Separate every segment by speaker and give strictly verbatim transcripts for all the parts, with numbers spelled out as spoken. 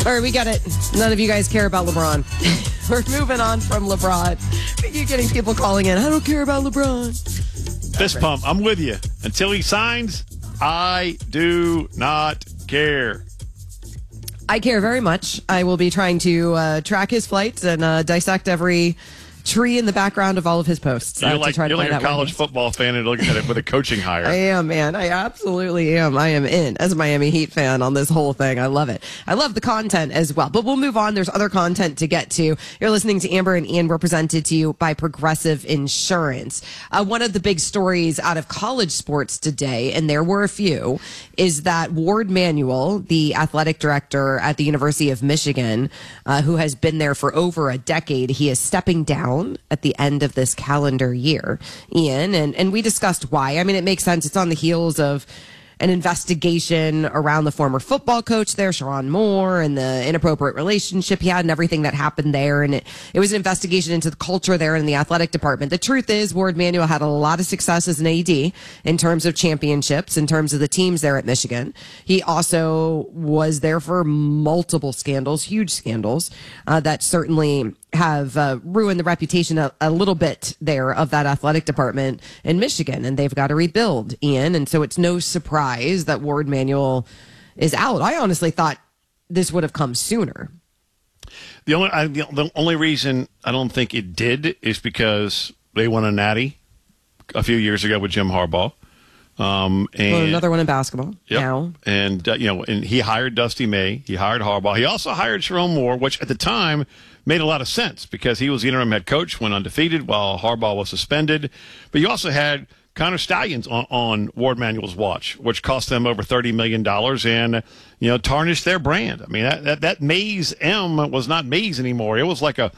Speaker 1: All right, we got it. None of you guys care about LeBron. We're moving on from LeBron. We keep getting people calling in. I don't care about LeBron.
Speaker 2: Fist pump. I'm with you. Until he signs, I do not care.
Speaker 1: I care very much. I will be trying to uh, track his flights and uh, dissect every tree in the background of all of his posts.
Speaker 2: You're
Speaker 1: uh,
Speaker 2: like,
Speaker 1: you're
Speaker 2: like a college football fan and looking at it with a coaching hire.
Speaker 1: I am, man. I absolutely am. I am in as a Miami Heat fan on this whole thing. I love it. I love the content as well. But we'll move on. There's other content to get to. You're listening to Amber and Ian. We're presented to you by Progressive Insurance. Uh, one of the big stories out of college sports today, and there were a few, is that Ward Manuel, the athletic director at the University of Michigan, uh, who has been there for over a decade, he is stepping down at the end of this calendar year, Ian, and, and we discussed why. I mean, it makes sense. It's on the heels of an investigation around the former football coach there, Sharon Moore, and the inappropriate relationship he had and everything that happened there. And it, it was an investigation into the culture there in the athletic department. The truth is, Ward Manuel had a lot of success as an A D in terms of championships, in terms of the teams there at Michigan. He also was there for multiple scandals, huge scandals, uh, that certainly have uh, ruined the reputation a, a little bit there of that athletic department in Michigan, and they've got to rebuild, Ian. And so it's no surprise that Ward Manuel is out. I honestly thought this would have come sooner.
Speaker 2: The only I, the, the only reason I don't think it did is because they won a natty a few years ago with Jim Harbaugh. Um, and
Speaker 1: well, another one in basketball
Speaker 2: yep.
Speaker 1: now.
Speaker 2: And, uh, you know, and he hired Dusty May. He hired Harbaugh. He also hired Sharon Moore, which at the time made a lot of sense because he was the interim head coach, went undefeated while Harbaugh was suspended. But you also had Connor Stallions on, on Ward Manuel's watch, which cost them over thirty million dollars and, you know, tarnished their brand. I mean, that, that, that Maze M was not Maze anymore. It was like a,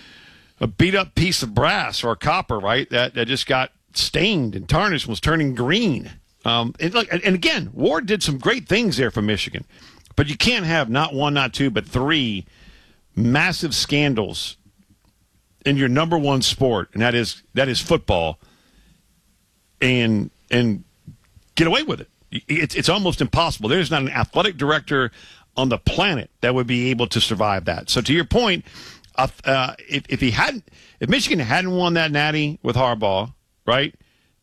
Speaker 2: a beat up piece of brass or copper, right? That, that just got stained and tarnished, was turning green. Um, and, look, and again, Ward did some great things there for Michigan, but you can't have not one, not two, but three massive scandals in your number one sport, and that is that is football, and and get away with it. It's it's almost impossible. There's not an athletic director on the planet that would be able to survive that. So to your point, uh, uh, if if he hadn't, if Michigan hadn't won that natty with Harbaugh, right,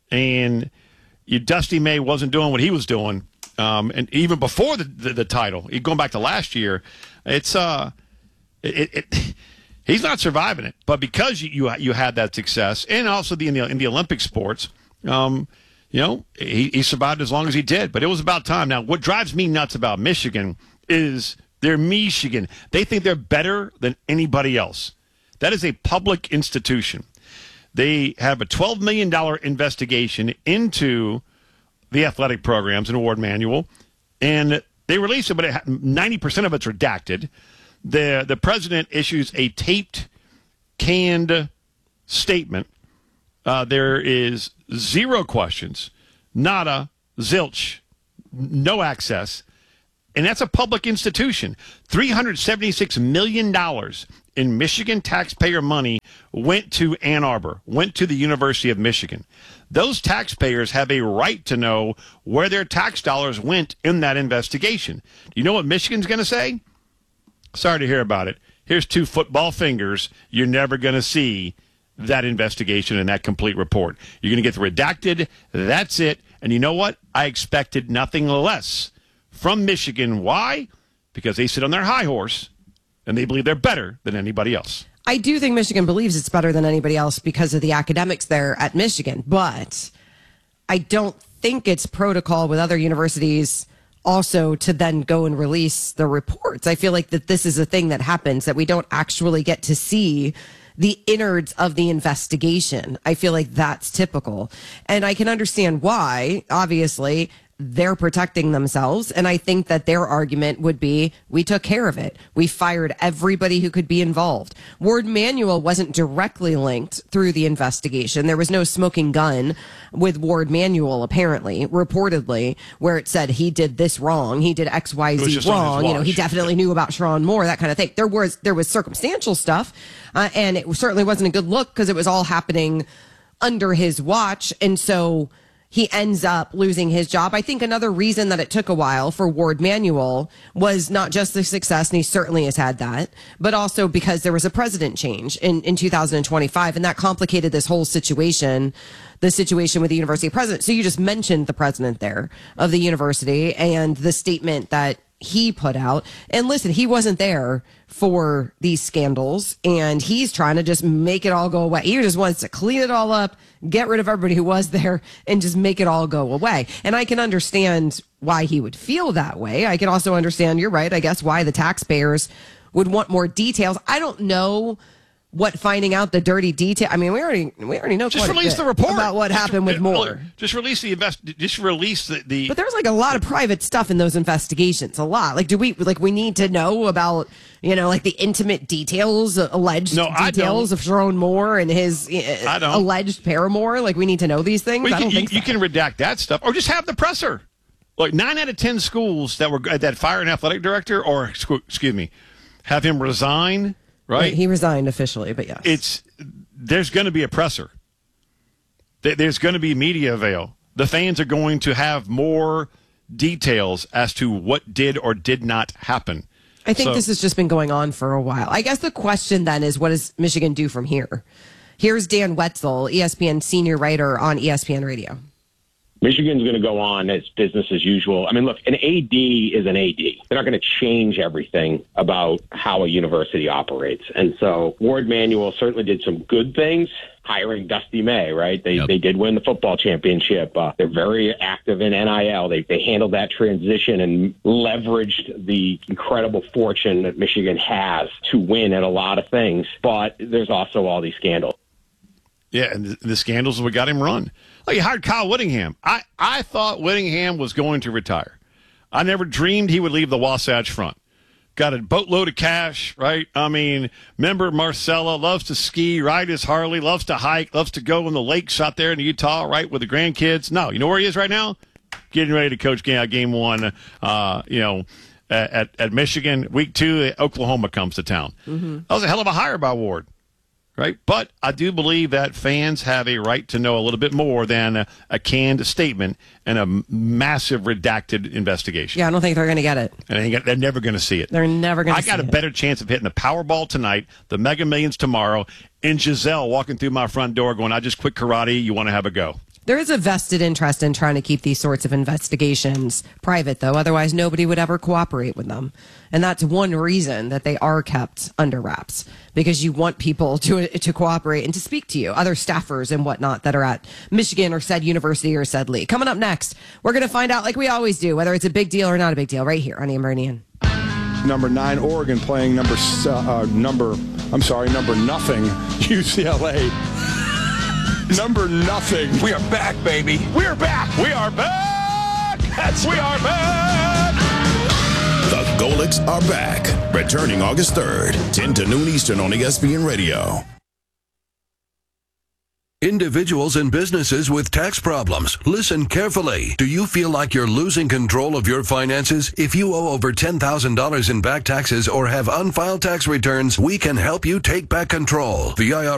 Speaker 2: and you, Dusty May wasn't doing what he was doing, um, and even before the, the the title, going back to last year, it's uh, it, it he's not surviving it. But because you you, you had that success, and also the in the in the Olympic sports, um, you know, he, he survived as long as he did. But it was about time. Now, what drives me nuts about Michigan is they're Michigan. They think they're better than anybody else. That is a public institution. They have a twelve million dollars investigation into the athletic programs in Ward Manuel, and they release it, but ninety percent of it's redacted. The, the president issues a taped, canned statement. Uh, there is zero questions, nada, zilch, no access, and that's a public institution. three hundred seventy-six million dollars in Michigan taxpayer money went to Ann Arbor, went to the University of Michigan. Those taxpayers have a right to know where their tax dollars went in that investigation. Do you know what Michigan's going to say? Sorry to hear about it. Here's two football fingers. You're never going to see that investigation and that complete report. You're going to get the redacted. That's it. And you know what? I expected nothing less from Michigan. Why? Because they sit on their high horse and they believe they're better than anybody else.
Speaker 1: I do think Michigan believes it's better than anybody else because of the academics there at Michigan, but I don't think it's protocol with other universities also to then go and release the reports. I feel like that this is a thing that happens, that we don't actually get to see the innards of the investigation. I feel like that's typical. And I can understand why, obviously. They're protecting themselves. And I think that their argument would be, we took care of it. We fired everybody who could be involved. Ward Manuel wasn't directly linked through the investigation. There was no smoking gun with Ward Manuel, apparently, reportedly, where it said he did this wrong. He did X, Y, Z wrong. You know, he definitely knew about Sharon Moore, that kind of thing. There was, there was circumstantial stuff. Uh, and it certainly wasn't a good look because it was all happening under his watch. And so he ends up losing his job. I think another reason that it took a while for Ward Manuel was not just the success, and he certainly has had that, but also because there was a president change in, in two thousand twenty-five, and that complicated this whole situation, the situation with the university president. So you just mentioned the president there of the university and the statement that he put out. And listen, he wasn't there for these scandals, and he's trying to just make it all go away. He just wants to clean it all up, get rid of everybody who was there, and just make it all go away. And I can understand why he would feel that way. I can also understand, you're right, I guess, why the taxpayers would want more details. I don't know what finding out the dirty detail. I mean, we already we already know.
Speaker 2: Just
Speaker 1: quite
Speaker 2: release
Speaker 1: a bit
Speaker 2: the report
Speaker 1: about what
Speaker 2: just,
Speaker 1: happened with
Speaker 2: uh,
Speaker 1: Moore.
Speaker 2: Just release the invest. Just release the, the.
Speaker 1: But there's like a lot of private stuff in those investigations. A lot. Like, do we like we need to know about, you know, like the intimate details, uh, alleged
Speaker 2: no,
Speaker 1: details of Sharon Moore and his uh,
Speaker 2: I don't.
Speaker 1: alleged paramour? Like, we need to know these things.
Speaker 2: Well,
Speaker 1: I don't
Speaker 2: you,
Speaker 1: think
Speaker 2: you,
Speaker 1: so.
Speaker 2: you can redact that stuff, or just have the presser. Like nine out of ten schools that were that fire an athletic director, or excuse me, have him resign. Right,
Speaker 1: he resigned officially, but yes,
Speaker 2: it's. There's going to be a presser. There's going to be media avail. The fans are going to have more details as to what did or did not happen.
Speaker 1: I think
Speaker 2: so,
Speaker 1: this has just been going on for a while. I guess the question then is, what does Michigan do from here? Here's Dan Wetzel, E S P N senior writer on E S P N Radio.
Speaker 3: Michigan's going to go on as business as usual. I mean, look, an A D is an A D. They're not going to change everything about how a university operates. And so Ward Manuel certainly did some good things, hiring Dusty May, right? They yep. they did win the football championship. Uh, they're very active in N I L. They, they handled that transition and leveraged the incredible fortune that Michigan has to win at a lot of things. But there's also all these scandals.
Speaker 2: Yeah, and the, the scandals what got him run. Like, he hired Kyle Whittingham. I, I thought Whittingham was going to retire. I never dreamed he would leave the Wasatch Front. Got a boatload of cash, right? I mean, member Marcella, loves to ski, ride his Harley, loves to hike, loves to go in the lakes out there in Utah, right, with the grandkids. No, you know where he is right now? Getting ready to coach game, game one, uh, you know, at, at Michigan. Week two, Oklahoma comes to town. Mm-hmm. That was a hell of a hire by Ward. Right, but I do believe that fans have a right to know a little bit more than a, a canned statement and a massive redacted investigation.
Speaker 1: Yeah, I don't think they're going to get it.
Speaker 2: And I think they're never going to see it.
Speaker 1: They're never going to see it.
Speaker 2: I got a better chance of hitting the Powerball tonight, the Mega Millions tomorrow, and Giselle walking through my front door going, I just quit karate. You want to have a go?
Speaker 1: There is a vested interest in trying to keep these sorts of investigations private, though. Otherwise, nobody would ever cooperate with them. And that's one reason that they are kept under wraps, because you want people to to cooperate and to speak to you, other staffers and whatnot that are at Michigan or said university or said league. Coming up next, we're going to find out, like we always do, whether it's a big deal or not a big deal, right here on Amber and Ian.
Speaker 4: Number nine, Oregon playing number, uh, number, I'm sorry, number nothing, U C L A. Number nothing.
Speaker 5: We are back, baby.
Speaker 2: We are back. We are back. That's we are back.
Speaker 5: The Golics are back. Returning August third, ten to noon Eastern on E S P N Radio.
Speaker 6: Individuals and businesses with tax problems, listen carefully. Do you feel like you're losing control of your finances? If you owe over ten thousand dollars in back taxes or have unfiled tax returns, we can help you take back control. The I R S